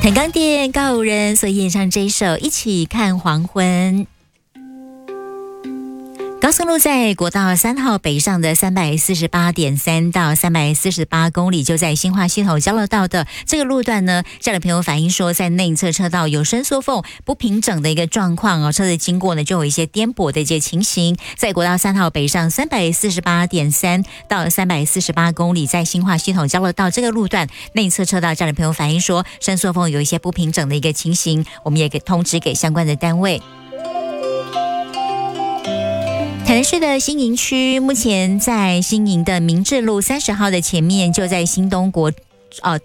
弹钢店告五人所演唱这一首《一起看黄昏》。高速路在国道3号北上的 348.3 到348公里，就在新化系统交流道的这个路段呢，家里朋友反映说，在内侧车道有伸缩缝不平整的一个状况哦，车子经过呢就有一些颠簸的一些情形。在国道3号北上 348.3 到348公里，在新化系统交流道这个路段内侧车道，家里朋友反映说，伸缩缝有一些不平整的一个情形，我们也给通知给相关的单位。台南市的新营区，目前在新营的明治路30号的前面，就在新东国